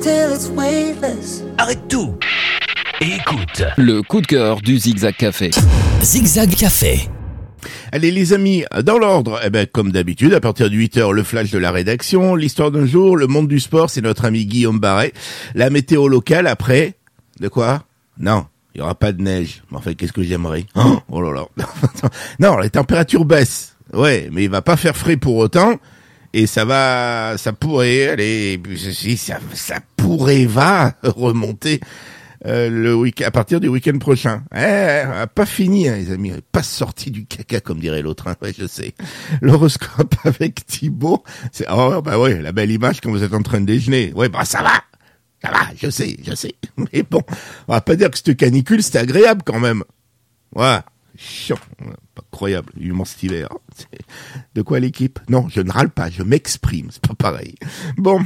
till it's weightless. Arrête tout et écoute. Le coup de cœur du Zigzag Café. Zigzag Café. Allez les amis, dans l'ordre, comme d'habitude, à partir de 8h, le flash de la rédaction, l'histoire d'un jour, le monde du sport, c'est notre ami Guillaume Barret, la météo locale après, de quoi ? Non, il y aura pas de neige. Mais enfin, qu'est-ce que j'aimerais ? Oh là là. Non, les températures baissent. Ouais, mais il va pas faire frais pour autant. Et ça pourrait aller, ça pourrait remonter à partir du week-end prochain. Pas fini, hein, les amis, pas sorti du caca comme dirait l'autre. Hein. Ouais, je sais. L'horoscope avec Thibaut, c'est la belle image quand vous êtes en train de déjeuner. Ouais, ça va, je sais. Mais bon, on va pas dire que cette canicule c'était agréable quand même. Ouais. Chiant, pas incroyable, immense hiver. De quoi l'équipe ? Non, je ne râle pas, je m'exprime, c'est pas pareil. Bon,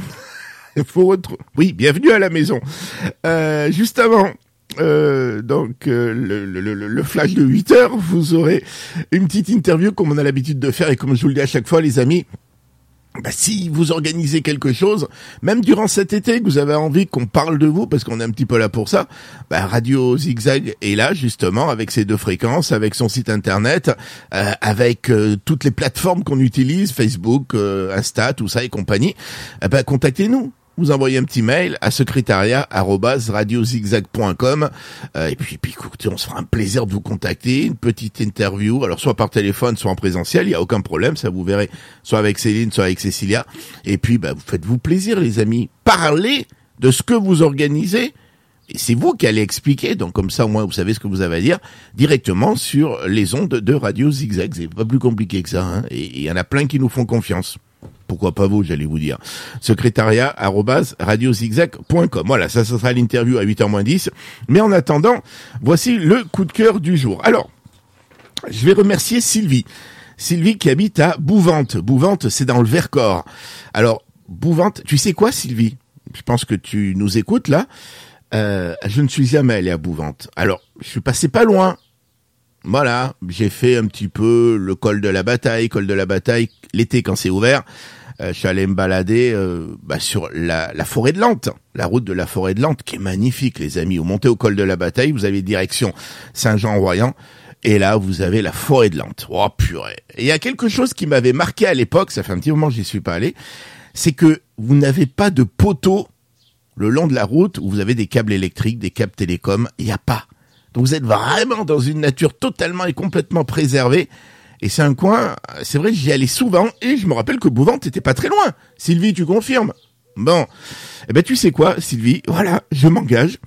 oui, bienvenue à la maison. Juste avant, le flash de 8h, vous aurez une petite interview comme on a l'habitude de faire et comme je vous le dis à chaque fois, les amis. Si vous organisez quelque chose, même durant cet été, que vous avez envie qu'on parle de vous, parce qu'on est un petit peu là pour ça, Radio Zigzag est là, justement, avec ses 2 fréquences, avec son site internet, avec toutes les plateformes qu'on utilise, Facebook, Insta, tout ça et compagnie. Contactez-nous. Vous envoyez un petit mail à secrétariat@radiozigzag.com et puis écoutez, on se fera un plaisir de vous contacter, une petite interview, alors soit par téléphone, soit en présentiel, il y a aucun problème, ça vous verrez, soit avec Céline, soit avec Cécilia. Et puis vous faites-vous plaisir les amis, parlez de ce que vous organisez. Et c'est vous qui allez expliquer, donc comme ça au moins vous savez ce que vous avez à dire directement sur les ondes de Radio Zigzag. C'est pas plus compliqué que ça, hein. Et il y en a plein qui nous font confiance. Pourquoi pas vous, j'allais vous dire. Secrétariat@radiozigzag.com. Voilà, ça sera l'interview à 8h-10. Mais en attendant, voici le coup de cœur du jour. Alors, je vais remercier Sylvie. Sylvie qui habite à Bouvante. Bouvante, c'est dans le Vercors. Alors, Bouvante, tu sais quoi Sylvie ? Je pense que tu nous écoutes là. Je ne suis jamais allé à Bouvante. Alors, je suis passé pas loin. Voilà, j'ai fait un petit peu le col de la bataille, l'été quand c'est ouvert. Je suis allé me balader sur la forêt de Lente, la route de la forêt de Lente, qui est magnifique, les amis. Vous montez au col de la bataille, vous avez direction Saint-Jean-Royan, et là, vous avez la forêt de Lente. Oh, purée. Et il y a quelque chose qui m'avait marqué à l'époque, ça fait un petit moment que j'y suis pas allé, c'est que vous n'avez pas de poteaux le long de la route où vous avez des câbles électriques, des câbles télécoms, il n'y a pas. Donc vous êtes vraiment dans une nature totalement et complètement préservée. Et c'est un coin, c'est vrai, j'y allais souvent et je me rappelle que Bouvante était pas très loin. Sylvie, tu confirmes ? Bon, tu sais quoi, Sylvie ? Voilà, je m'engage.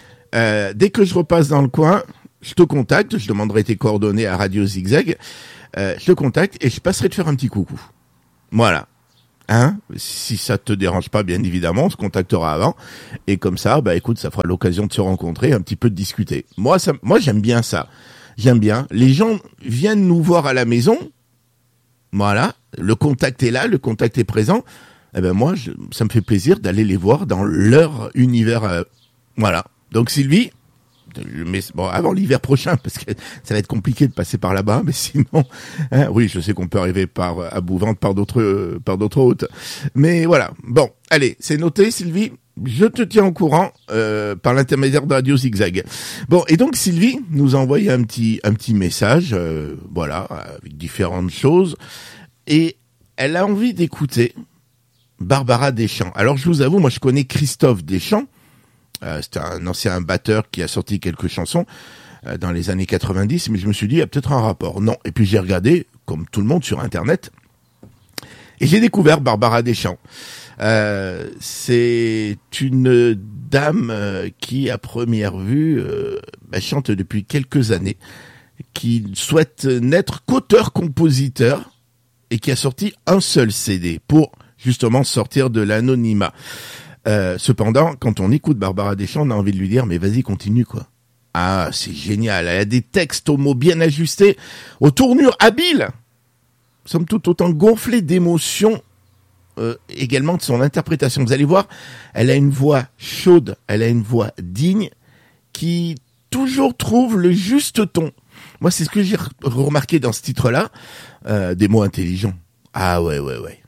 Dès que je repasse dans le coin, je te contacte, je demanderai tes coordonnées à Radio Zigzag. Je te contacte et je passerai te faire un petit coucou. Voilà. Hein, si ça te dérange pas, bien évidemment, on se contactera avant. Et comme ça, écoute, ça fera l'occasion de se rencontrer, un petit peu de discuter. Moi, j'aime bien ça. J'aime bien. Les gens viennent nous voir à la maison. Voilà. Le contact est là, le contact est présent. Moi, ça me fait plaisir d'aller les voir dans leur univers. Voilà. Donc, Sylvie, mais avant l'hiver prochain, parce que ça va être compliqué de passer par là-bas, mais sinon, oui, je sais qu'on peut arriver à Bouvante par d'autres routes, mais voilà. Bon, allez, c'est noté, Sylvie. Je te tiens au courant par l'intermédiaire de Radio Zigzag. Bon, et donc Sylvie nous a envoyé un petit message, avec différentes choses, et elle a envie d'écouter Barbara Deschamps. Alors je vous avoue, moi je connais Christophe Deschamps. C'était un ancien batteur qui a sorti quelques chansons dans les années 90, mais je me suis dit, il y a peut-être un rapport. Non. Et puis j'ai regardé, comme tout le monde, sur Internet, et j'ai découvert Barbara Deschamps. C'est une dame qui, à première vue, chante depuis quelques années, qui souhaite n'être qu'auteur-compositeur, et qui a sorti un seul CD pour, justement, sortir de l'anonymat. Cependant, quand on écoute Barbara Deschamps, on a envie de lui dire, mais vas-y, continue, quoi. Ah, c'est génial. Elle a des textes aux mots bien ajustés, aux tournures habiles, somme toute autant gonflées d'émotions, également de son interprétation. Vous allez voir, elle a une voix chaude, elle a une voix digne, qui toujours trouve le juste ton. Moi, c'est ce que j'ai remarqué dans ce titre-là, des mots intelligents. Ah ouais.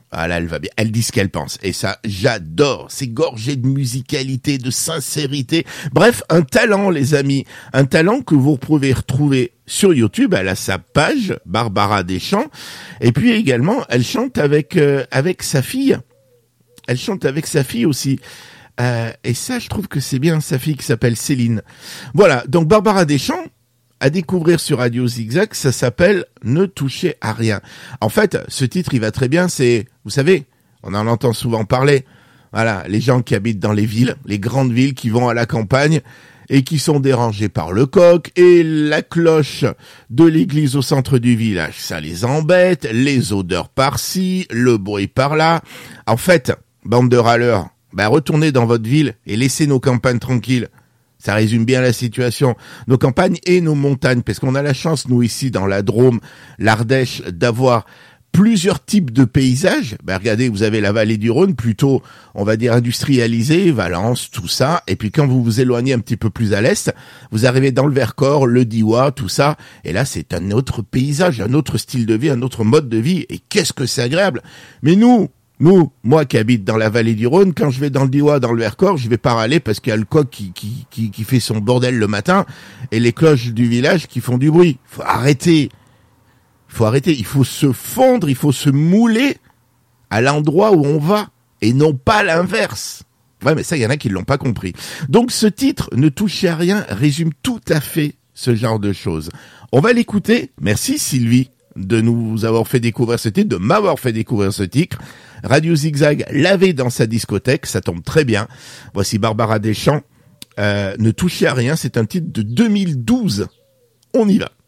Voilà, elle va bien. Elle dit ce qu'elle pense. Et ça, j'adore. C'est gorgé de musicalité, de sincérité. Bref, un talent, les amis. Un talent que vous pouvez retrouver sur YouTube. Elle a sa page, Barbara Deschamps. Et puis également, elle chante avec sa fille. Elle chante avec sa fille aussi. Et ça, je trouve que c'est bien, sa fille qui s'appelle Céline. Voilà. Donc, Barbara Deschamps, à découvrir sur Radio Zigzag, ça s'appelle « Ne touchez à rien ». En fait, ce titre, il va très bien, c'est, vous savez, on en entend souvent parler, voilà, les gens qui habitent dans les villes, les grandes villes qui vont à la campagne et qui sont dérangés par le coq et la cloche de l'église au centre du village, ça les embête, les odeurs par-ci, le bruit par-là. En fait, bande de râleurs, retournez dans votre ville et laissez nos campagnes tranquilles. Ça résume bien la situation. Nos campagnes et nos montagnes, parce qu'on a la chance, nous, ici, dans la Drôme, l'Ardèche, d'avoir plusieurs types de paysages. Regardez, vous avez la vallée du Rhône, plutôt, on va dire, industrialisée, Valence, tout ça. Et puis, quand vous vous éloignez un petit peu plus à l'est, vous arrivez dans le Vercors, le Diois, tout ça. Et là, c'est un autre paysage, un autre style de vie, un autre mode de vie. Et qu'est-ce que c'est agréable. Mais nous, moi qui habite dans la vallée du Rhône, quand je vais dans le Diois, dans le Vercors, je vais pas râler parce qu'il y a le coq qui fait son bordel le matin et les cloches du village qui font du bruit. Faut arrêter. Il faut se fondre, il faut se mouler à l'endroit où on va et non pas l'inverse. Ouais, mais ça, il y en a qui l'ont pas compris. Donc ce titre, Ne touchez à rien, résume tout à fait ce genre de choses. On va l'écouter. Merci Sylvie de nous avoir fait découvrir ce titre, de m'avoir fait découvrir ce titre. Radio Zigzag l'avait dans sa discothèque, ça tombe très bien. Voici Barbara Deschamps, Ne touchez à rien, c'est un titre de 2012. On y va.